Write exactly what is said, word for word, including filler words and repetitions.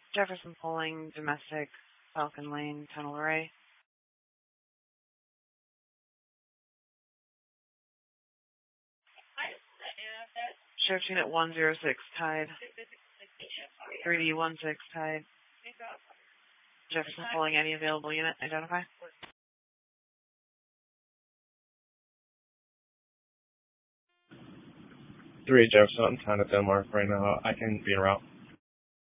Jefferson Pulling, domestic, Falcon Lane, Tunnel Array. Sheriff's Unit one zero six, tied. three D one six, tied. Jefferson Pulling, any available unit, identify. three Jefferson, I'm trying to Denmark right now. I can be en route.